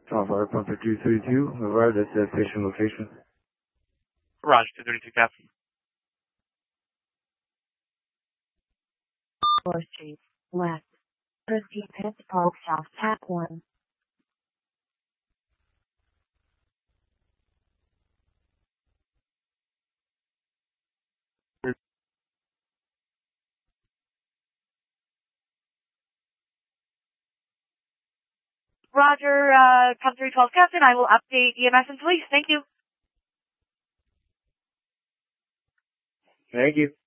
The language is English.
Fire Pumper 232, arrived at the patient location. Roger, 232, Captain. 4th Street, West. Proceed Pit Park South, Tap 1. Roger, come 312 Captain. I will update EMS and police. Thank you. Thank you.